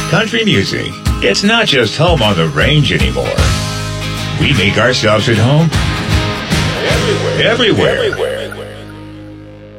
Country music. It's not just home on the range anymore. We make ourselves at home everywhere.